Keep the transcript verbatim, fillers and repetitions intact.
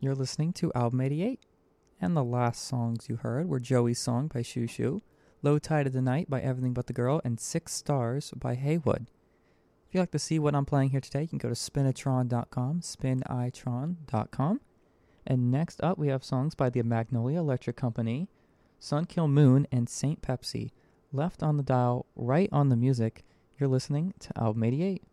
You're listening to Album eighty-eight. And the last songs you heard were Joey's Song by Shoo Shoo, Low Tide of the Night by Everything But the Girl, and Six Stars by Haywood. If you'd like to see what I'm playing here today, you can go to spinitron dot com, spinitron dot com. And next up, we have songs by the Magnolia Electric Company, Sunkill Moon, and Saint Pepsi. Left on the dial, right on the music. You're listening to Album eighty-eight.